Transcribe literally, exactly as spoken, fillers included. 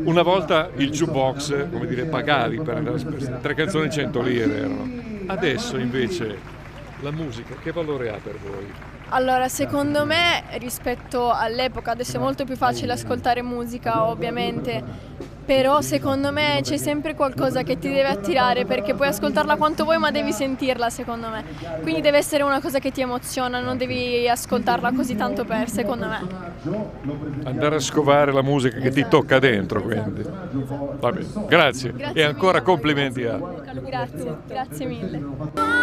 Una volta il jukebox, come dire, pagavi per andare a spes- tre canzoni cento lire erano. Adesso invece la musica che valore ha per voi? Allora, secondo me, rispetto all'epoca, adesso è molto più facile ascoltare musica, ovviamente, però secondo me c'è sempre qualcosa che ti deve attirare, perché puoi ascoltarla quanto vuoi, ma devi sentirla, secondo me. Quindi deve essere una cosa che ti emoziona, non devi ascoltarla così tanto per, secondo me. Andare a scovare la musica che ti Esatto. tocca dentro, quindi. Esatto. Va bene, grazie. Grazie E ancora mille a voi. complimenti a... Grazie, grazie mille.